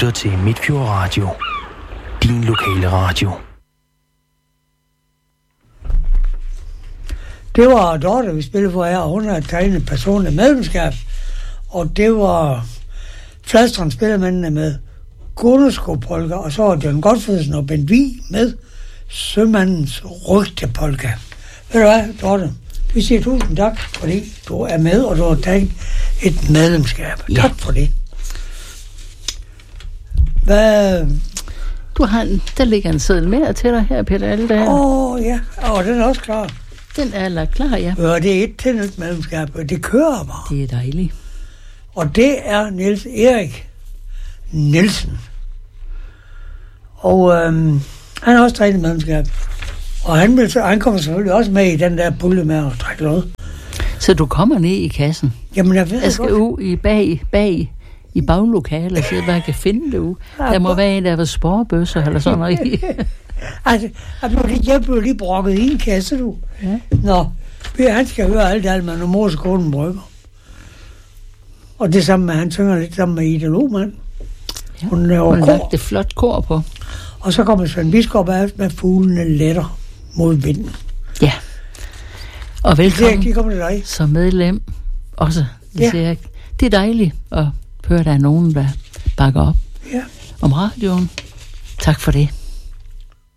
lytter til Midtfjord Radio. Din lokale radio. Det var Dorte, vi spillede for her, og hun har tegnet personligt medlemskab. Og det var Fladstrand spillermændene med Gunneskopolka, og så var John Godfredsen og Bent Vig med Sømandens Rygtepolka. Ved du hvad, Dorte? Vi siger tusind tak, fordi du er med, og du har taget et medlemskab. Ja. Tak for det. Hvad... Der ligger en seddel mere til dig her, Peter Aldager. Ja, og den er også klar. Den er lagt klar, ja. Ja, det er et til nyt medlemskab, og det kører bare. Det er dejligt. Og det er Niels Erik Nielsen. Og han har også trænet medlemskab. Og han kommer selvfølgelig også med i den der pulje med at trække noget. Så du kommer ned i kassen? Jamen, jeg ved jeg skal ud bag i baglokalet og se, hvad jeg kan finde det ude. Der må være en, der var sporebøsser eller sådan noget i. Altså, jeg blev lige brokket i en kasse, du. Ja. Nå, han skal høre alt det, man og mors konen brygger. Og det samme med, han synger lidt sammen med Ida Lohmann. Ja, hun lagt det flot kor på. Og så kommer Svend Biskop af med Fuglene letter mod vinden. Ja. Og velkommen de kommer til dig. Som medlem også. Det er dejligt at høre, at der er nogen, der bakker op om radioen. Tak for det.